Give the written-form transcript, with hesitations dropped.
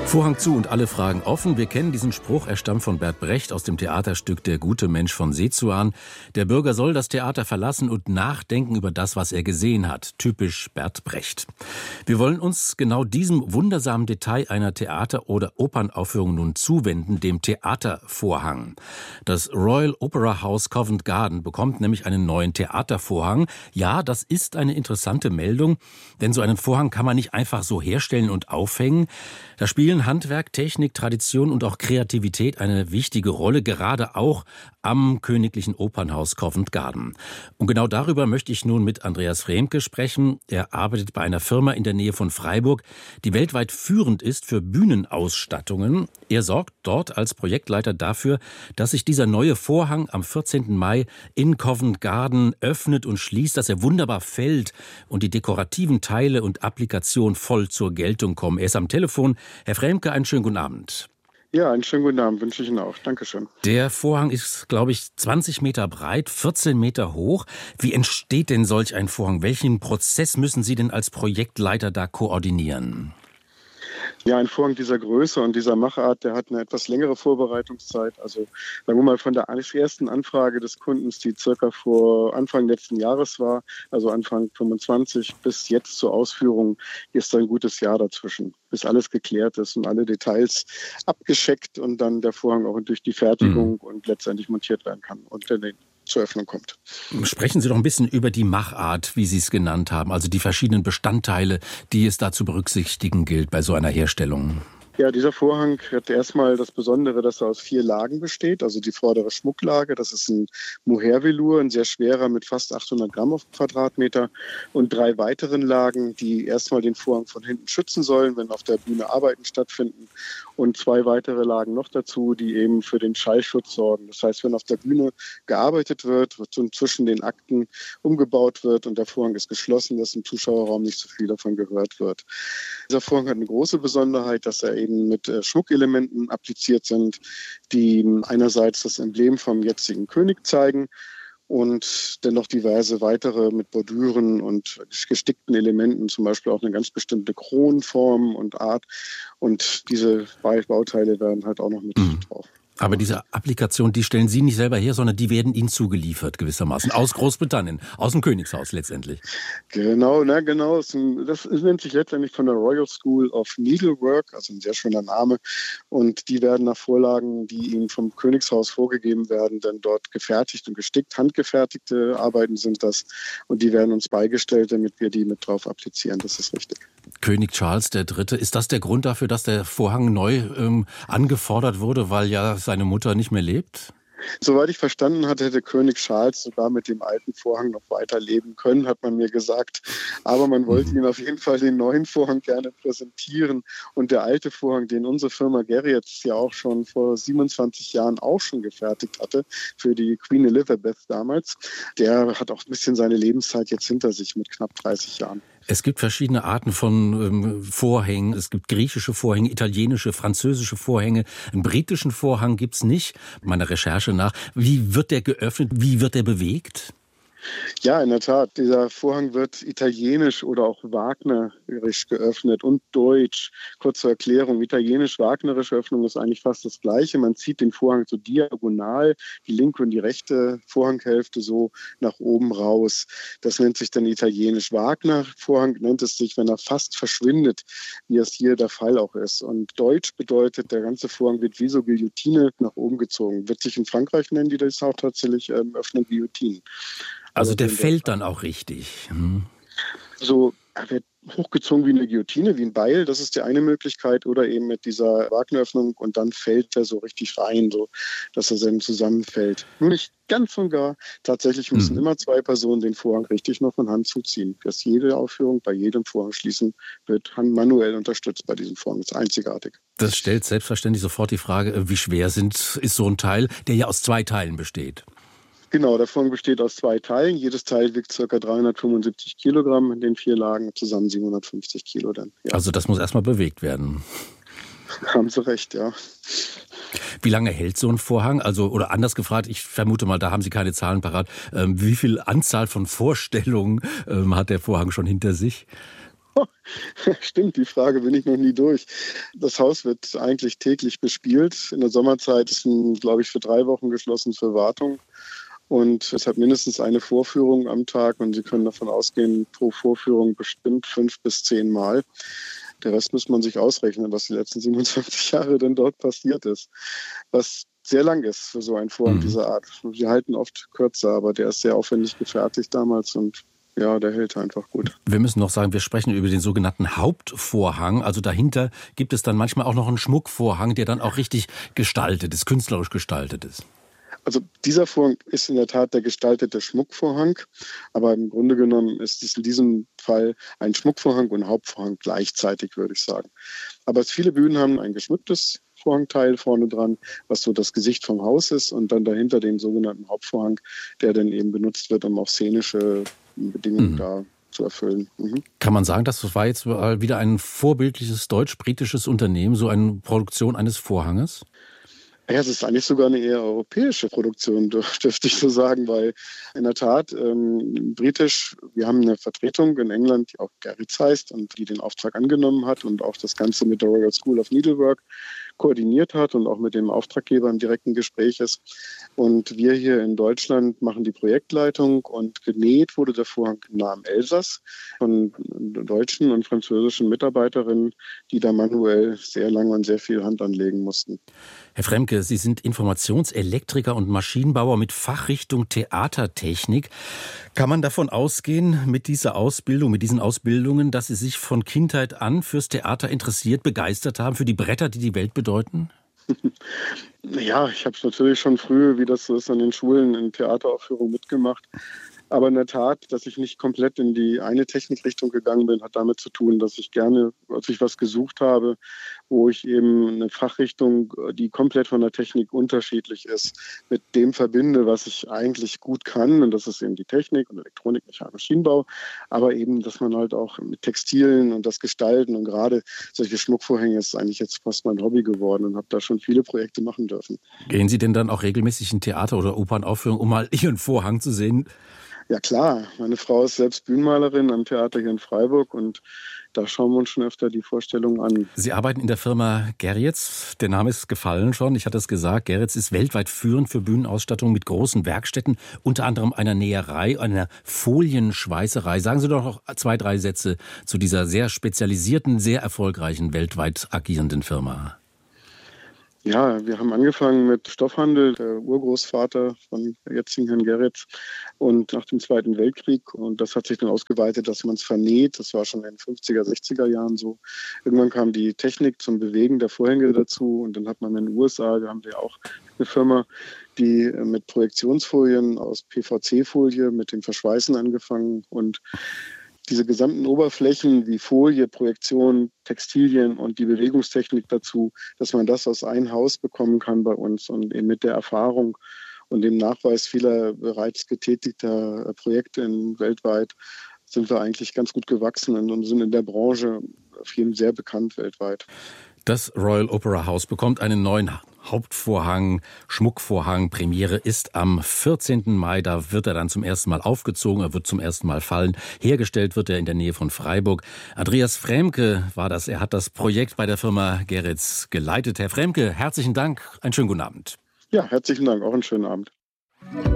Vorhang zu und alle Fragen offen. Wir kennen diesen Spruch, er stammt von Bert Brecht aus dem Theaterstück Der gute Mensch von Sezuan. Der Bürger soll das Theater verlassen und nachdenken über das, was er gesehen hat. Typisch Bert Brecht. Wir wollen uns genau diesem wundersamen Detail einer Theater- oder Opernaufführung nun zuwenden, dem Theatervorhang. Das Royal Opera House Covent Garden bekommt nämlich einen neuen Theatervorhang. Ja, das ist eine interessante Meldung, denn so einen Vorhang kann man nicht einfach so herstellen und aufhängen. Da spielen Handwerk, Technik, Tradition und auch Kreativität eine wichtige Rolle, gerade auch am Königlichen Opernhaus Covent Garden. Und genau darüber möchte ich nun mit Andreas Fremke sprechen. Er arbeitet bei einer Firma in der Nähe von Freiburg, die weltweit führend ist für Bühnenausstattungen. Er sorgt dort als Projektleiter dafür, dass sich dieser neue Vorhang am 14. Mai in Covent Garden öffnet und schließt, dass er wunderbar fällt und die dekorativen Teile und Applikationen voll zur Geltung kommen. Er ist am Telefon. Herr Fremke, einen schönen guten Abend. Ja, einen schönen guten Abend wünsche ich Ihnen auch. Dankeschön. Der Vorhang ist, glaube ich, 20 Meter breit, 14 Meter hoch. Wie entsteht denn solch ein Vorhang? Welchen Prozess müssen Sie denn als Projektleiter da koordinieren? Ja, ein Vorhang dieser Größe und dieser Machart, der hat eine etwas längere Vorbereitungszeit. Also sagen wir mal von der ersten Anfrage des Kundens, die circa vor Anfang letzten Jahres war, also Anfang 25, bis jetzt zur Ausführung ist ein gutes Jahr dazwischen, bis alles geklärt ist und alle Details abgescheckt und dann der Vorhang auch durch die Fertigung und letztendlich montiert werden kann und dann zur Öffnung kommt. Sprechen Sie doch ein bisschen über die Machart, wie Sie es genannt haben, also die verschiedenen Bestandteile, die es da zu berücksichtigen gilt bei so einer Herstellung. Ja, dieser Vorhang hat erstmal das Besondere, dass er aus 4 Lagen besteht. Also die vordere Schmucklage, das ist ein Mohair-Velour, ein sehr schwerer mit fast 800 Gramm auf Quadratmeter. Und 3 weiteren Lagen, die erstmal den Vorhang von hinten schützen sollen, wenn auf der Bühne Arbeiten stattfinden. Und 2 weitere Lagen noch dazu, die eben für den Schallschutz sorgen. Das heißt, wenn auf der Bühne gearbeitet wird zwischen den Akten umgebaut wird und der Vorhang ist geschlossen, dass im Zuschauerraum nicht so viel davon gehört wird. Dieser Vorhang hat eine große Besonderheit, dass er eben mit Schmuckelementen appliziert sind, die einerseits das Emblem vom jetzigen König zeigen und dennoch diverse weitere mit Bordüren und gestickten Elementen, zum Beispiel auch eine ganz bestimmte Kronenform und Art. Und diese Bauteile werden halt auch noch mit drauf. Aber diese Applikation, die stellen Sie nicht selber her, sondern die werden Ihnen zugeliefert gewissermaßen, aus Großbritannien, aus dem Königshaus letztendlich. Genau. Das nennt sich letztendlich von der Royal School of Needlework, also ein sehr schöner Name. Und die werden nach Vorlagen, die ihnen vom Königshaus vorgegeben werden, dann dort gefertigt und gestickt. Handgefertigte Arbeiten sind das und die werden uns beigestellt, damit wir die mit drauf applizieren. Das ist richtig. König Charles III., ist das der Grund dafür, dass der Vorhang neu angefordert wurde, weil ja seine Mutter nicht mehr lebt? Soweit ich verstanden hatte, hätte König Charles sogar mit dem alten Vorhang noch weiterleben können, hat man mir gesagt. Aber man wollte ihm auf jeden Fall den neuen Vorhang gerne präsentieren. Und der alte Vorhang, den unsere Firma Gerriets ja auch schon vor 27 Jahren auch schon gefertigt hatte, für die Queen Elizabeth damals, der hat auch ein bisschen seine Lebenszeit jetzt hinter sich mit knapp 30 Jahren. Es gibt verschiedene Arten von Vorhängen. Es gibt griechische Vorhänge, italienische, französische Vorhänge. Einen britischen Vorhang gibt's nicht, meiner Recherche nach. Wie wird der geöffnet? Wie wird der bewegt? Ja, in der Tat. Dieser Vorhang wird italienisch oder auch wagnerisch geöffnet und deutsch. Kurz zur Erklärung, italienisch-wagnerische Öffnung ist eigentlich fast das Gleiche. Man zieht den Vorhang so diagonal, die linke und die rechte Vorhanghälfte so nach oben raus. Das nennt sich dann italienisch-Wagner. Vorhang nennt es sich, wenn er fast verschwindet, wie es hier der Fall auch ist. Und deutsch bedeutet, der ganze Vorhang wird wie so Guillotine nach oben gezogen. Wird sich in Frankreich nennen, die das auch tatsächlich öffnen, Guillotine. Also der fällt dann auch richtig. So, er wird hochgezogen wie eine Guillotine, wie ein Beil, das ist die eine Möglichkeit, oder eben mit dieser Wagneröffnung und dann fällt er so richtig rein, so dass er dann zusammenfällt. Nur nicht ganz und gar. Tatsächlich müssen immer 2 Personen den Vorhang richtig noch von Hand zuziehen. Dass jede Aufführung bei jedem Vorhang schließen wird manuell unterstützt bei diesem Vorhang. Das ist einzigartig. Das stellt selbstverständlich sofort die Frage, wie schwer ist so ein Teil, der ja aus 2 Teilen besteht. Genau, der Vorhang besteht aus 2 Teilen. Jedes Teil wiegt ca. 375 Kilogramm in den 4 Lagen, zusammen 750 Kilo dann. Ja. Also das muss erstmal bewegt werden. Haben Sie recht, ja. Wie lange hält so ein Vorhang? Also, oder anders gefragt, ich vermute mal, da haben Sie keine Zahlen parat. Wie viel Anzahl von Vorstellungen hat der Vorhang schon hinter sich? Stimmt, die Frage bin ich noch nie durch. Das Haus wird eigentlich täglich bespielt. In der Sommerzeit ist glaube ich, für 3 Wochen geschlossen für Wartung. Und es hat mindestens eine Vorführung am Tag und Sie können davon ausgehen, pro Vorführung bestimmt 5 bis 10 Mal. Der Rest muss man sich ausrechnen, was die letzten 27 Jahre denn dort passiert ist. Was sehr lang ist für so einen Vorhang dieser Art. Wir halten oft kürzer, aber der ist sehr aufwendig gefertigt damals und ja, der hält einfach gut. Wir müssen noch sagen, wir sprechen über den sogenannten Hauptvorhang. Also dahinter gibt es dann manchmal auch noch einen Schmuckvorhang, der dann auch richtig gestaltet ist, künstlerisch gestaltet ist. Also dieser Vorhang ist in der Tat der gestaltete Schmuckvorhang, aber im Grunde genommen ist es in diesem Fall ein Schmuckvorhang und Hauptvorhang gleichzeitig, würde ich sagen. Aber viele Bühnen haben ein geschmücktes Vorhangteil vorne dran, was so das Gesicht vom Haus ist und dann dahinter den sogenannten Hauptvorhang, der dann eben benutzt wird, um auch szenische Bedingungen da zu erfüllen. Kann man sagen, das war jetzt wieder ein vorbildliches deutsch-britisches Unternehmen, so eine Produktion eines Vorhanges? Ja, es ist eigentlich sogar eine eher europäische Produktion, dürfte ich so sagen, weil in der Tat britisch, wir haben eine Vertretung in England, die auch Gerritz heißt und die den Auftrag angenommen hat und auch das Ganze mit der Royal School of Needlework koordiniert hat und auch mit dem Auftraggeber im direkten Gespräch ist. Und wir hier in Deutschland machen die Projektleitung und genäht wurde der Vorhang nah am Elsass von deutschen und französischen Mitarbeiterinnen, die da manuell sehr lange und sehr viel Hand anlegen mussten. Herr Fremke, Sie sind Informationselektriker und Maschinenbauer mit Fachrichtung Theatertechnik. Kann man davon ausgehen, mit dieser Ausbildung, mit diesen Ausbildungen, dass Sie sich von Kindheit an fürs Theater interessiert, begeistert haben, für die Bretter, die die Welt bedeuten? Ja, ich habe es natürlich schon früh, wie das so ist, an den Schulen in Theateraufführungen mitgemacht. Aber in der Tat, dass ich nicht komplett in die eine Technikrichtung gegangen bin, hat damit zu tun, dass ich gerne, als ich was gesucht habe, wo ich eben eine Fachrichtung, die komplett von der Technik unterschiedlich ist, mit dem verbinde, was ich eigentlich gut kann. Und das ist eben die Technik und Elektronik, Maschinenbau. Aber eben, dass man halt auch mit Textilien und das Gestalten und gerade solche Schmuckvorhänge ist eigentlich jetzt fast mein Hobby geworden und habe da schon viele Projekte machen dürfen. Gehen Sie denn dann auch regelmäßig in Theater- oder Opernaufführungen, um mal Ihren Vorhang zu sehen? Ja klar, meine Frau ist selbst Bühnenmalerin am Theater hier in Freiburg und da schauen wir uns schon öfter die Vorstellungen an. Sie arbeiten in der Firma Gerritz. Der Name ist gefallen schon, ich hatte es gesagt. Gerritz ist weltweit führend für Bühnenausstattung mit großen Werkstätten, unter anderem einer Näherei, einer Folienschweißerei. Sagen Sie doch noch 2, 3 Sätze zu dieser sehr spezialisierten, sehr erfolgreichen, weltweit agierenden Firma. Ja, wir haben angefangen mit Stoffhandel, der Urgroßvater von jetzigen Herrn Gerritz und nach dem Zweiten Weltkrieg. Und das hat sich dann ausgeweitet, dass man es vernäht. Das war schon in den 50er, 60er Jahren so. Irgendwann kam die Technik zum Bewegen der Vorhänge dazu. Und dann hat man in den USA, da haben wir auch eine Firma, die mit Projektionsfolien aus PVC-Folie mit dem Verschweißen angefangen und diese gesamten Oberflächen wie Folie, Projektion, Textilien und die Bewegungstechnik dazu, dass man das aus einem Haus bekommen kann bei uns und eben mit der Erfahrung und dem Nachweis vieler bereits getätigter Projekte weltweit sind wir eigentlich ganz gut gewachsen und sind in der Branche auf jeden Fall sehr bekannt weltweit. Das Royal Opera House bekommt einen neuen Hauptvorhang, Schmuckvorhang. Premiere ist am 14. Mai. Da wird er dann zum ersten Mal aufgezogen, er wird zum ersten Mal fallen. Hergestellt wird er in der Nähe von Freiburg. Andreas Fremke war das. Er hat das Projekt bei der Firma Gerritz geleitet. Herr Fremke, herzlichen Dank. Einen schönen guten Abend. Ja, herzlichen Dank. Auch einen schönen Abend.